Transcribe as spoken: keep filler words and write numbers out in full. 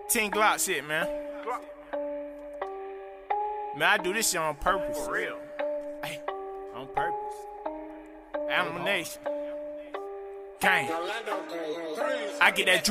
Ten Glock shit, man. Man, I do this shit on purpose. For real. Hey, on purpose. Animal Nation. Gang. I get that.